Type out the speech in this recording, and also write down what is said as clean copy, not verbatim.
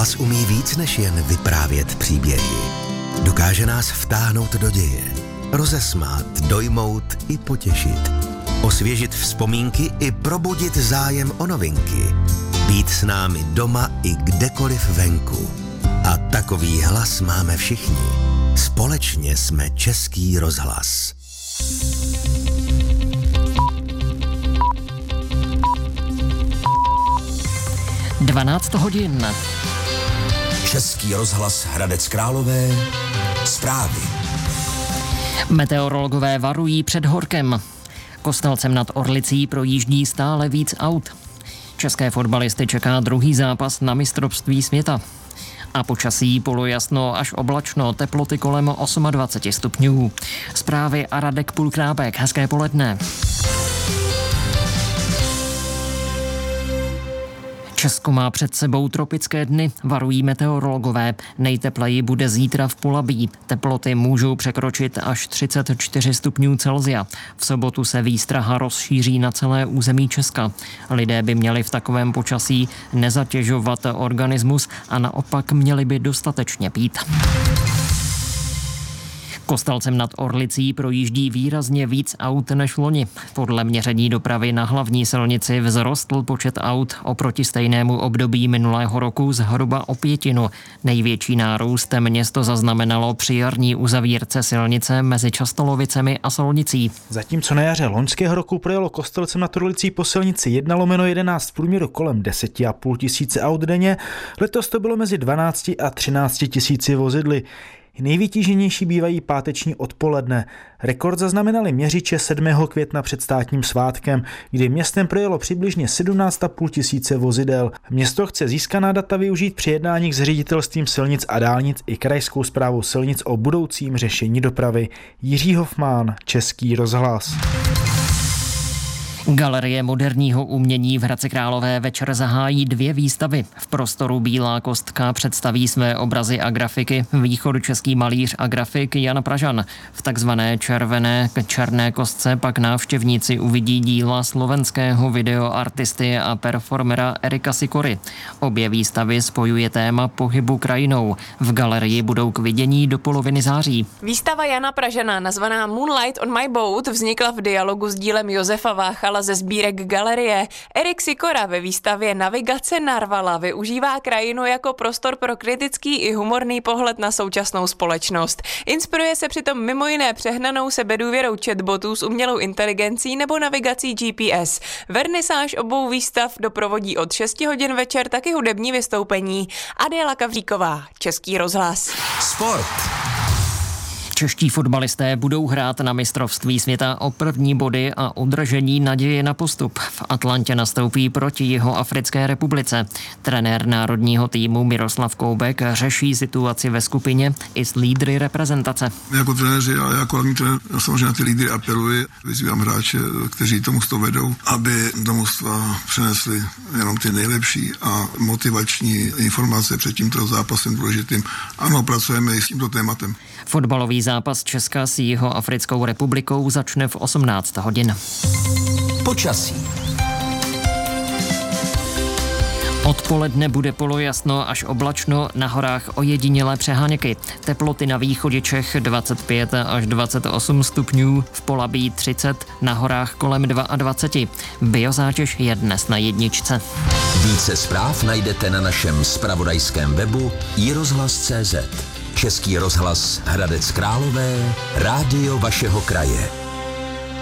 rozhlas umí víc než jen vyprávět příběhy. Dokáže nás vtáhnout do děje, rozesmát, dojmout i potěšit, osvěžit vzpomínky i probudit zájem o novinky, být s námi doma i kdekoliv venku. A takový hlas máme všichni. Společně jsme Český rozhlas. Dvanáct hodin. Český rozhlas Hradec Králové. Zprávy. Meteorologové varují před horkem. Kostelcem nad Orlicí projíždí stále víc aut. České fotbalisty čeká druhý zápas na mistrovství světa. A počasí polojasno až oblačno, teploty kolem 28 stupňů. Zprávy a Radek Pulkrábek. Hezké poledne. Česko má před sebou tropické dny, varují meteorologové. Nejtepleji bude zítra v Polabí. Teploty můžou překročit až 34 stupňů Celsia. V sobotu se výstraha rozšíří na celé území Česka. Lidé by měli v takovém počasí nezatěžovat organismus a naopak měli by dostatečně pít. Kostelcem nad Orlicí projíždí výrazně víc aut než loni. Podle měření dopravy na hlavní silnici vzrostl počet aut oproti stejnému období minulého roku zhruba o 1/5. Největší nárůst město zaznamenalo při jarní uzavírce silnice mezi Častolovicemi a Solnicí. Zatímco na jaře loňského roku projelo Kostelcem nad Orlicí po silnici 1/11 v průměru kolem 10,5 tisíce aut denně, letos to bylo mezi 12 a 13 tisíci vozidly. Nejvytíženější bývají páteční odpoledne. Rekord zaznamenali měřiče 7. května před státním svátkem, kdy městem projelo přibližně 17,5 tisíce vozidel. Město chce získaná data využít při jednáních s ředitelstvím silnic a dálnic i krajskou správou silnic o budoucím řešení dopravy. Jiří Hofmann, Český rozhlas. Galerie moderního umění v Hradci Králové večer zahájí 2 výstavy. V prostoru Bílá kostka představí své obrazy a grafiky východočeský malíř a grafik Jan Pražan. V takzvané černé kostce pak návštěvníci uvidí díla slovenského videoartisty a performera Erika Sikory. Obě výstavy spojuje téma pohybu krajinou. V galerii budou k vidění do poloviny září. Výstava Jana Pražana, nazvaná Moonlight on my boat, vznikla v dialogu s dílem Josefa Váchala ze sbírek galerie. Erik Sikora ve výstavě Navigace Narvala využívá krajinu jako prostor pro kritický i humorný pohled na současnou společnost. Inspiruje se přitom mimo jiné přehnanou sebedůvěrou chatbotů s umělou inteligencí nebo navigací GPS. Vernisáž obou výstav doprovodí od 6 hodin večer taky hudební vystoupení. Adéla Kavříková, Český rozhlas. Sport. Čeští fotbalisté budou hrát na mistrovství světa o první body a udržení naděje na postup. V Atlantě nastoupí proti Jihoafrické republice. Trenér národního týmu Miroslav Koubek řeší situaci ve skupině i s lídry reprezentace. Jako trenéři a jako hlavní trenér samozřejmě na ty lídry apeluji, vyzývám hráče, kteří to mužstvo vedou, aby do mužstva přinesli jenom ty nejlepší a motivační informace před tímto zápasem důležitým. Ano, pracujeme i s tímto tématem. Fotbalový zápas Česka s Jihoafrickou republikou začne v 18 hodin. Počasí. Odpoledne bude polojasno až oblačno, na horách ojedinělé přeháněky. Teploty na východě Čech 25 až 28 stupňů, v Polabí 30, na horách kolem 22. Biozátěž je dnes na 1. Více zpráv najdete na našem zpravodajském webu iRozhlas.cz. Český rozhlas Hradec Králové, rádio vašeho kraje.